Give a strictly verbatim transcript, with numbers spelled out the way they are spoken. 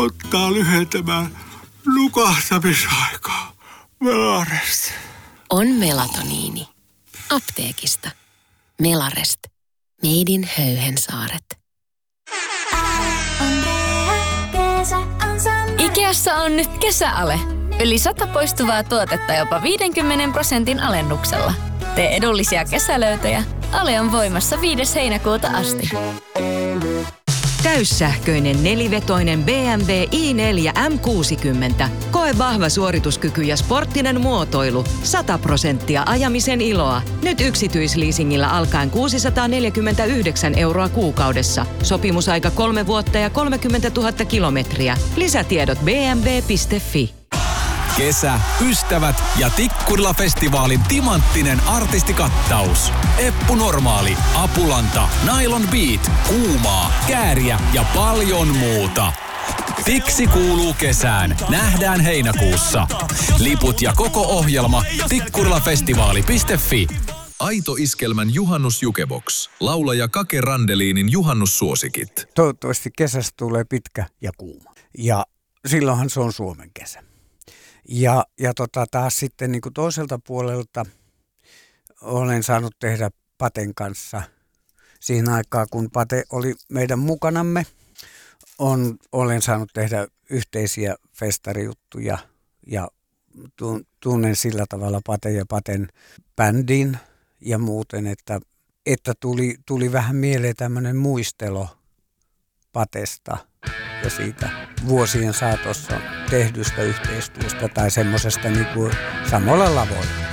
auttaa lyhentämään nukahtamisaikaa. Melarest. On melatoniini. Apteekista. Melarest. Made in Höyhensaaret. Ikeassa on nyt kesäale. Yli sata poistuvaa tuotetta jopa viidenkymmenen prosentin alennuksella. Tee edullisia kesälöytöjä. Ale on voimassa viides heinäkuuta asti. Täyssähköinen nelivetoinen B M W i neljä M kuusikymmentä. Koe vahva suorituskyky ja sporttinen muotoilu. sata prosenttia ajamisen iloa. Nyt yksityisleasingillä alkaen kuusisataaneljäkymmentäyhdeksän euroa kuukaudessa. Sopimusaika kolme vuotta ja kolmekymmentätuhatta kilometriä. Lisätiedot b m w piste f i. Kesä, ystävät ja Tikkurila-festivaalin timanttinen artistikattaus. Eppu Normaali, Apulanta, Nylon Beat, Kuumaa, Kääriä ja paljon muuta. Tiksi kuuluu kesään. Nähdään heinäkuussa. Liput ja koko ohjelma tikkurilafestivaali piste f i. Aito Iskelmän juhannusjukebox. Laulaja Kake Randeliinin juhannussuosikit. Toivottavasti kesästä tulee pitkä ja kuuma. Ja silloinhan se on Suomen kesä. Ja, ja tota, taas sitten niin kuin toiselta puolelta olen saanut tehdä Paten kanssa siinä aikaa, kun Pate oli meidän mukanamme. On, olen saanut tehdä yhteisiä festarijuttuja ja tunnen sillä tavalla Paten ja Paten bändin ja muuten, että, että tuli, tuli vähän mieleen tämmöinen muistelo Patesta ja siitä vuosien saatossa tehdystä yhteistyöstä tai semmoisesta niin kuin samalla lavoilla.